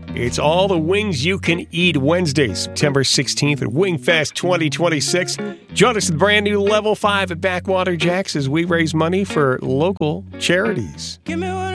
It's All the Wings You Can Eat Wednesday, September 16th at Wingfest 2026. Join us at the brand new Level 5 at Backwater Jacks as we raise money for local charities.